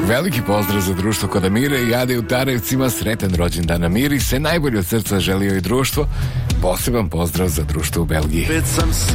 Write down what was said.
Veliki pozdrav za društvo kod Amire i Ade u Tarevcima, sretan rođendan Amiri, sve najbolje od srca želio i društvo. Poseban pozdrav za društvo u Belgiji. Već sam